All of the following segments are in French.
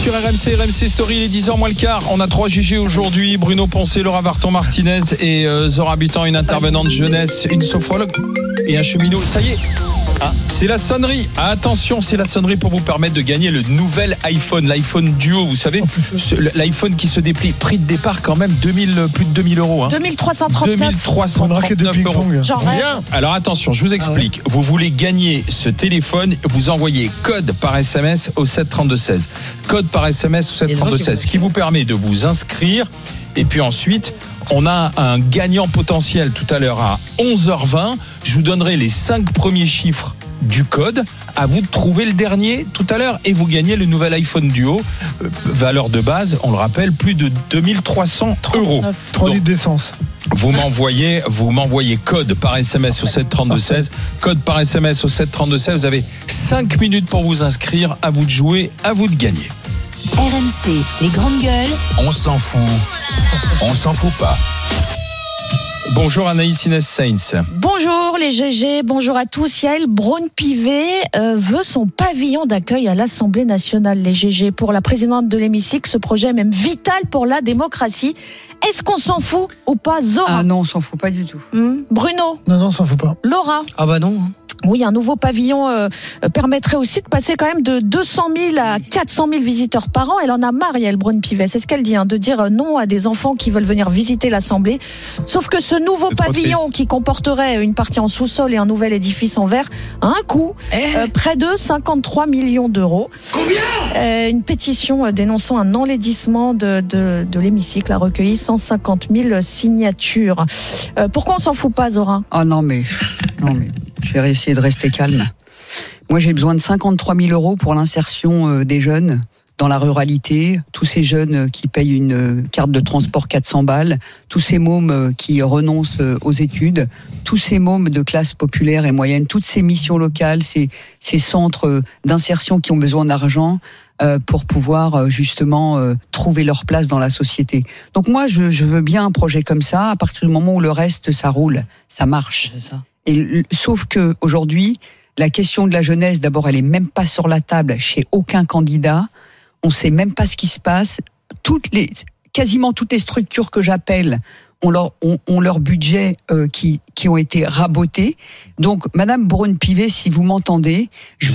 sur RMC Story, il est 10h moins le quart. On a 3 GG aujourd'hui. Bruno Poncet, Laura Varton-Martinez et Zora Butan, une intervenante jeunesse, une sophrologue et un cheminot. Ça y est. C'est la sonnerie. Attention, c'est la sonnerie pour vous permettre de gagner le nouvel iPhone, l'iPhone Duo, vous savez, l'iPhone qui se déplie. Prix de départ quand même plus de 2000 euros. 2339 euros. J'en rêve. Alors attention, je vous explique. Vous voulez gagner ce téléphone, vous envoyez code par SMS au 732-16. Code par SMS au 732-16, ce qui vous permet de vous inscrire. Et puis ensuite, on a un gagnant potentiel tout à l'heure à 11h20. Je vous donnerai les 5 premiers chiffres du code. À vous de trouver le dernier tout à l'heure et vous gagnez le nouvel iPhone Duo. Valeur de base, on le rappelle, plus de 2300 euros. 3 litres d'essence. Vous m'envoyez code par SMS au 732-16. Code par SMS au 732-16. Vous avez 5 minutes pour vous inscrire. À vous de jouer, à vous de gagner. RMC, les grandes gueules. On s'en fout. On s'en fout pas. Bonjour Anaïs Inès Sainz. Bonjour les GG, bonjour à tous. Yael Braun-Pivet veut son pavillon d'accueil à l'Assemblée nationale, les GG. Pour la présidente de l'hémicycle, ce projet est même vital pour la démocratie. Est-ce qu'on s'en fout ou pas, Zora? Ah non, on s'en fout pas du tout. Bruno? Non, on s'en fout pas. Laura? Ah bah non. Oui, un nouveau pavillon permettrait aussi de passer quand même de 200 000 à 400 000 visiteurs par an. Elle en a marre, Yael Braun-Pivet, c'est ce qu'elle dit, de dire non à des enfants qui veulent venir visiter l'Assemblée. Sauf que ce nouveau pavillon qui comporterait une partie en sous-sol et un nouvel édifice en verre a un coût, près de 53 millions d'euros. Combien ? Une pétition dénonçant un enlaidissement de l'hémicycle a recueilli 150 000 signatures. Pourquoi on s'en fout pas, Zora ? Ah non mais je vais essayer de rester calme. Moi, j'ai besoin de 53 000 euros pour l'insertion des jeunes dans la ruralité. Tous ces jeunes qui payent une carte de transport 400 balles, tous ces mômes qui renoncent aux études, tous ces mômes de classe populaire et moyenne, toutes ces missions locales, ces centres d'insertion qui ont besoin d'argent pour pouvoir justement trouver leur place dans la société. Donc moi, je veux bien un projet comme ça, à partir du moment où le reste, ça roule, ça marche. C'est ça. Sauf que aujourd'hui, la question de la jeunesse, d'abord, elle est même pas sur la table chez aucun candidat. On sait même pas ce qui se passe. Quasiment toutes les structures que j'appelle ont leur budget qui ont été rabotés. Donc, Madame Braun-Pivet, si vous m'entendez, je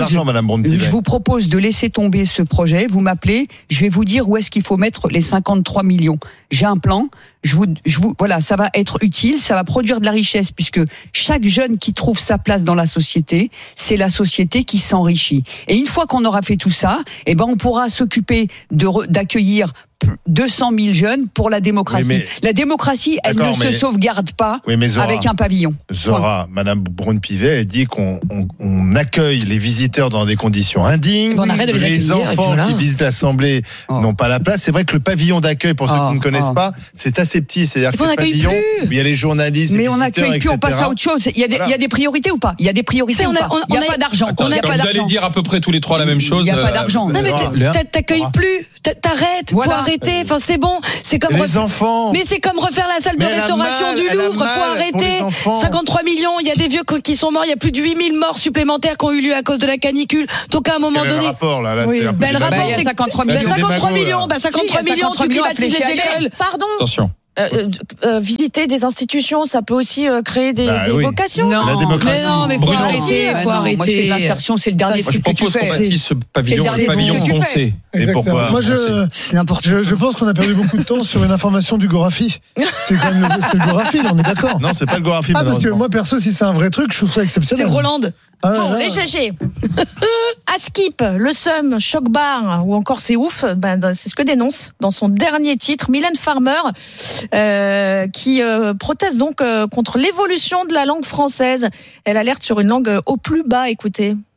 vous propose de laisser tomber ce projet. Vous m'appelez, je vais vous dire où est-ce qu'il faut mettre les 53 millions. J'ai un plan. Voilà, ça va être utile, ça va produire de la richesse, puisque chaque jeune qui trouve sa place dans la société, c'est la société qui s'enrichit. Et une fois qu'on aura fait tout ça, on pourra s'occuper d'accueillir 200 000 jeunes pour la démocratie. Oui, la démocratie, elle ne se sauvegarde pas avec un pavillon. Zora, Madame Braun-Pivet, elle dit qu'on accueille les visiteurs dans des conditions indignes. Les enfants qui visitent l'Assemblée n'ont pas la place. C'est vrai que le pavillon d'accueil, pour ceux qui ne connaissent pas, c'est assez petit. C'est-à-dire que le pavillon où il y a les journalistes, mais les on visiteurs, n'accueille plus, on passe à autre chose. Il y a des priorités ou pas ? Il y a des priorités ou pas ? Il n'y a pas d'argent. Attends, vous allez dire à peu près tous les trois la même chose. Il n'y a pas d'argent. Non, mais t'accueilles plus. T'arrêtes. Faut arrêter. Enfin, c'est bon. C'est comme les enfants. Mais c'est comme refaire la salle de restauration du Louvre. Faut arrêter. 53 millions. Il y a des vieux qui sont morts. Il y a plus de 8000 morts supplémentaires qui ont eu lieu à cause de la canicule. Donc à un moment donné. Le rapport là. Le rapport, c'est 53 millions. 53 millions. 53 millions. Tu privatises les écoles. Pardon. Attention. Visiter des institutions, ça peut aussi créer des vocations. Non, la démocratie. mais faut arrêter. Moi, je fais de l'insertion, c'est le dernier truc que tu fais. Je propose qu'on baptise ce pavillon le pavillon Poncet. Et pourquoi ? Moi, je pense qu'on a perdu beaucoup de temps sur une information du Gorafi. C'est quand même c'est le Gorafi, là, on est d'accord ? Non, c'est pas le Gorafi. Parce que moi, perso, si c'est un vrai truc, je trouve ça exceptionnel. C'est Roland. Bon, les GG. Askip, Le Seum, Choc Bar ou encore C'est Ouf, c'est ce que dénonce dans son dernier titre Mylène Farmer, qui proteste donc contre l'évolution de la langue française. Elle alerte sur une langue au plus bas, écoutez.